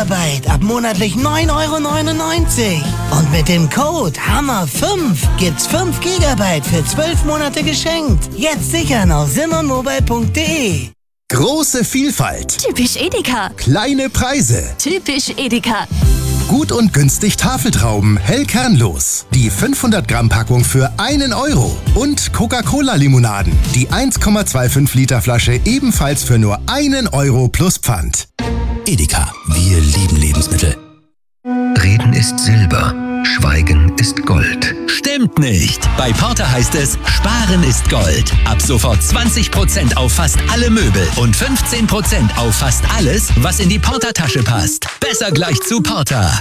Gigabyte ab monatlich 9,99 €. Und mit dem Code HAMMER5 gibt's 5 Gigabyte für 12 Monate geschenkt. Jetzt sichern auf simonmobile.de. Große Vielfalt. Typisch Edeka. Kleine Preise. Typisch Edeka. Gut und günstig Tafeltrauben, hell kernlos. Die 500 Gramm Packung für 1 €. Und Coca-Cola-Limonaden. Die 1,25 Liter Flasche ebenfalls für nur 1 € plus Pfand. Edeka, wir lieben Lebensmittel. Reden ist Silber, Schweigen ist Gold. Stimmt nicht. Bei Porter heißt es, Sparen ist Gold. Ab sofort 20% auf fast alle Möbel und 15% auf fast alles, was in die Porter-Tasche passt. Besser gleich zu Porter.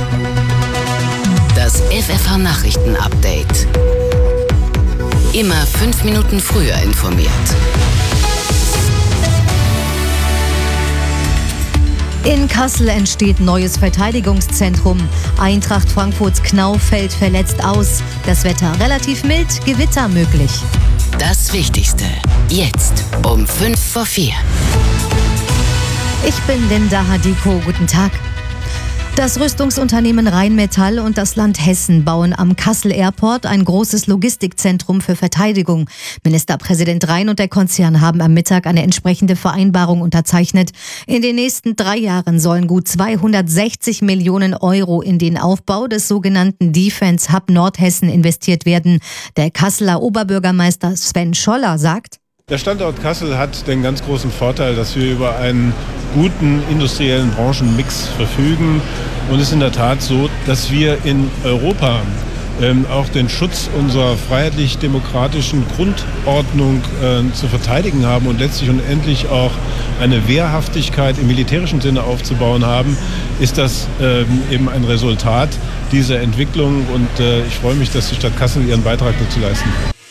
Das FFH-Nachrichten-Update. Immer 5 Minuten früher informiert. In Kassel entsteht neues Verteidigungszentrum. Eintracht Frankfurts Knauf fällt verletzt aus. Das Wetter relativ mild, Gewitter möglich. Das Wichtigste. Jetzt um 3:55. Ich bin Linda Hadiko. Guten Tag. Das Rüstungsunternehmen Rheinmetall und das Land Hessen bauen am Kassel Airport ein großes Logistikzentrum für Verteidigung. Ministerpräsident Rhein und der Konzern haben am Mittag eine entsprechende Vereinbarung unterzeichnet. In den nächsten 3 Jahren sollen gut 260 Millionen € in den Aufbau des sogenannten Defense Hub Nordhessen investiert werden. Der Kasseler Oberbürgermeister Sven Scholler sagt: Der Standort Kassel hat den ganz großen Vorteil, dass wir über einen guten industriellen Branchenmix verfügen. Und es ist in der Tat so, dass wir in Europa auch den Schutz unserer freiheitlich-demokratischen Grundordnung zu verteidigen haben und letztlich und endlich auch eine Wehrhaftigkeit im militärischen Sinne aufzubauen haben, ist das eben ein Resultat dieser Entwicklung. Und ich freue mich, dass die Stadt Kassel ihren Beitrag dazu leisten.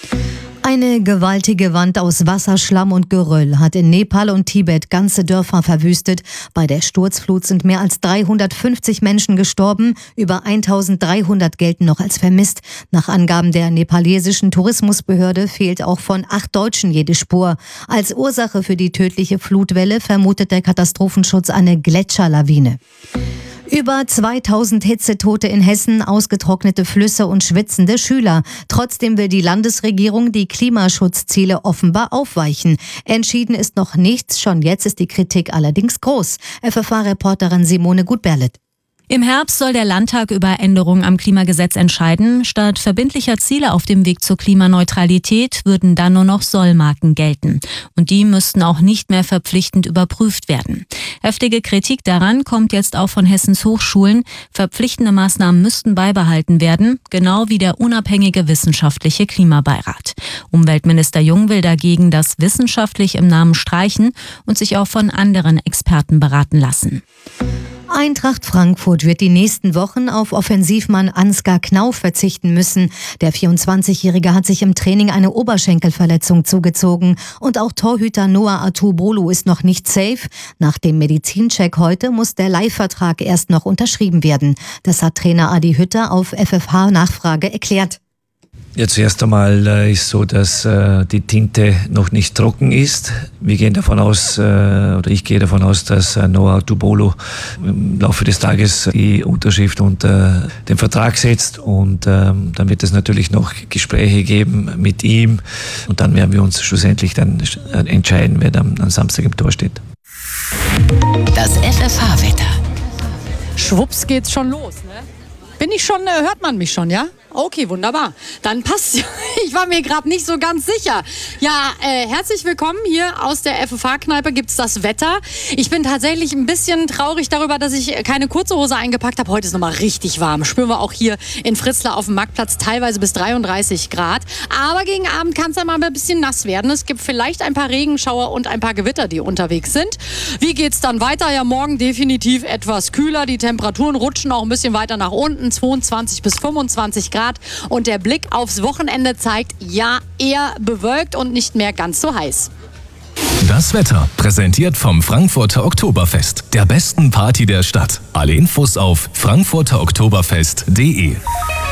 Eine gewaltige Wand aus Wasser, Schlamm und Geröll hat in Nepal und Tibet ganze Dörfer verwüstet. Bei der Sturzflut sind mehr als 350 Menschen gestorben. Über 1300 gelten noch als vermisst. Nach Angaben der nepalesischen Tourismusbehörde fehlt auch von 8 Deutschen jede Spur. Als Ursache für die tödliche Flutwelle vermutet der Katastrophenschutz eine Gletscherlawine. Über 2000 Hitzetote in Hessen, ausgetrocknete Flüsse und schwitzende Schüler. Trotzdem will die Landesregierung die Klimaschutzziele offenbar aufweichen. Entschieden ist noch nichts, schon jetzt ist die Kritik allerdings groß. FFH-Reporterin Simone Gutberlet. Im Herbst soll der Landtag über Änderungen am Klimagesetz entscheiden. Statt verbindlicher Ziele auf dem Weg zur Klimaneutralität würden dann nur noch Sollmarken gelten. Und die müssten auch nicht mehr verpflichtend überprüft werden. Heftige Kritik daran kommt jetzt auch von Hessens Hochschulen. Verpflichtende Maßnahmen müssten beibehalten werden, genau wie der unabhängige wissenschaftliche Klimabeirat. Umweltminister Jung will dagegen das wissenschaftlich im Namen streichen und sich auch von anderen Experten beraten lassen. Eintracht Frankfurt wird die nächsten Wochen auf Offensivmann Ansgar Knauf verzichten müssen. Der 24-Jährige hat sich im Training eine Oberschenkelverletzung zugezogen. Und auch Torhüter Noah Atubolu ist noch nicht safe. Nach dem Medizincheck heute muss der Leihvertrag erst noch unterschrieben werden. Das hat Trainer Adi Hütter auf FFH-Nachfrage erklärt. Ja, zuerst einmal ist so, dass die Tinte noch nicht trocken ist. Wir gehen davon aus, oder ich gehe davon aus, dass Noah Atubolu im Laufe des Tages die Unterschrift unter den Vertrag setzt. Und dann wird es natürlich noch Gespräche geben mit ihm. Und dann werden wir uns schlussendlich dann entscheiden, wer dann am Samstag im Tor steht. Das FFH-Wetter. Schwupps geht's schon los, ne? Bin ich schon, hört man mich schon, ja? Okay, wunderbar. Dann passt ja. Ich war mir gerade nicht so ganz sicher. Ja, herzlich willkommen hier aus der FFH-Kneipe gibt's das Wetter. Ich bin tatsächlich ein bisschen traurig darüber, dass ich keine kurze Hose eingepackt habe. Heute ist nochmal richtig warm. Spüren wir auch hier in Fritzlar auf dem Marktplatz teilweise bis 33 Grad. Aber gegen Abend kann es dann mal ein bisschen nass werden. Es gibt vielleicht ein paar Regenschauer und ein paar Gewitter, die unterwegs sind. Wie geht's dann weiter? Ja, morgen definitiv etwas kühler. Die Temperaturen rutschen auch ein bisschen weiter nach unten. 22 bis 25 Grad. Und der Blick aufs Wochenende zeigt, ja, eher bewölkt und nicht mehr ganz so heiß. Das Wetter präsentiert vom Frankfurter Oktoberfest, der besten Party der Stadt. Alle Infos auf frankfurteroktoberfest.de.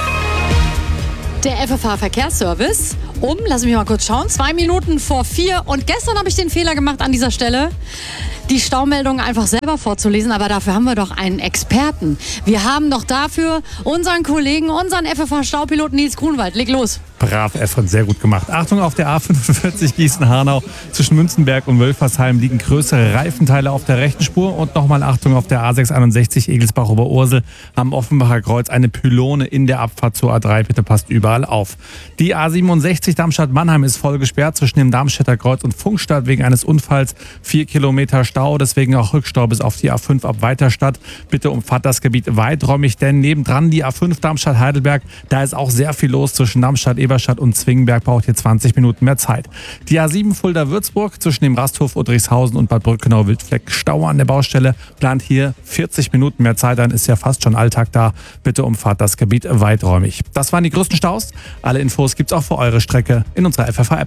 Der FFH-Verkehrsservice lass mich mal kurz schauen, 2 Minuten vor 4. Und gestern habe ich den Fehler gemacht an dieser Stelle. die Staumeldungen einfach selber vorzulesen, aber dafür haben wir doch einen Experten. Wir haben doch dafür unseren Kollegen, unseren FFH-Staupiloten Nils Grunwald. Leg los. Brav, Efren, sehr gut gemacht. Achtung, auf der A45 Gießen-Hanau zwischen Münzenberg und Wölfersheim liegen größere Reifenteile auf der rechten Spur. Und nochmal Achtung, auf der A661 Egelsbach-Oberursel am Offenbacher Kreuz eine Pylone in der Abfahrt zur A3. Bitte passt überall auf. Die A67 Darmstadt-Mannheim ist voll gesperrt zwischen dem Darmstädter Kreuz und Funkstadt wegen eines Unfalls. 4 Kilometer Stau, deswegen auch Rückstau bis auf die A5 ab Weiterstadt. Bitte umfahrt das Gebiet weiträumig, denn nebendran die A5 Darmstadt-Heidelberg, da ist auch sehr viel los zwischen Darmstadt, Eberstadt und Zwingenberg, braucht hier 20 Minuten mehr Zeit. Die A7 Fulda-Würzburg zwischen dem Rasthof Udrichshausen und Bad Brückenau-Wildfleck Stau an der Baustelle, plant hier 40 Minuten mehr Zeit, dann ist ja fast schon Alltag da. Bitte umfahrt das Gebiet weiträumig. Das waren die größten Staus. Alle Infos gibt's auch für eure Strecke in unserer FFH-App.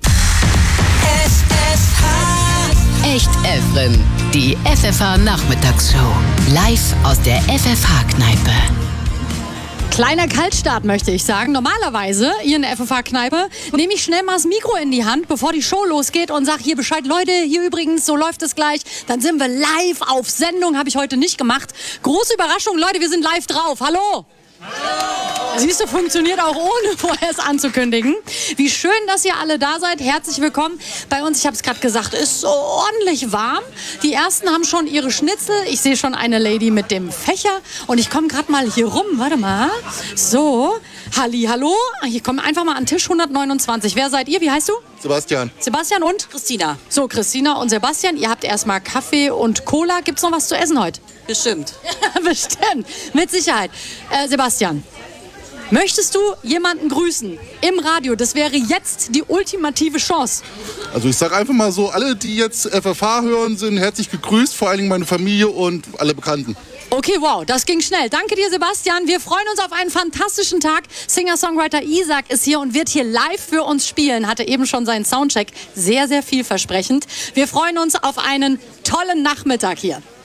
Echt Efren, die FFH-Nachmittagsshow. Live aus der FFH-Kneipe. Kleiner Kaltstart, möchte ich sagen. Normalerweise, hier in der FFH-Kneipe, nehme ich schnell mal das Mikro in die Hand, bevor die Show losgeht und sage hier Bescheid. Leute, hier übrigens, so läuft es gleich. Dann sind wir live auf Sendung, habe ich heute nicht gemacht. Große Überraschung, Leute, wir sind live drauf. Hallo! Siehst du, funktioniert auch ohne vorher es anzukündigen. Wie schön, dass ihr alle da seid. Herzlich willkommen bei uns. Ich habe es gerade gesagt, ist so ordentlich warm. Die ersten haben schon ihre Schnitzel. Ich sehe schon eine Lady mit dem Fächer. Und ich komme gerade mal hier rum. Warte mal. So, hallo. Hier kommen einfach mal an Tisch 129. Wer seid ihr? Wie heißt du? Sebastian. Sebastian und? Christina. So, Christina und Sebastian, ihr habt erstmal Kaffee und Cola. Gibt's noch was zu essen heute? Bestimmt. Bestimmt, mit Sicherheit. Sebastian, möchtest du jemanden grüßen im Radio? Das wäre jetzt die ultimative Chance. Also ich sage einfach mal so, alle, die jetzt FFH hören, sind herzlich gegrüßt, vor allen Dingen meine Familie und alle Bekannten. Okay, wow, das ging schnell. Danke dir, Sebastian. Wir freuen uns auf einen fantastischen Tag. Singer-Songwriter Isaac ist hier und wird hier live für uns spielen. Hatte eben schon seinen Soundcheck. Sehr, sehr vielversprechend. Wir freuen uns auf einen tollen Nachmittag hier.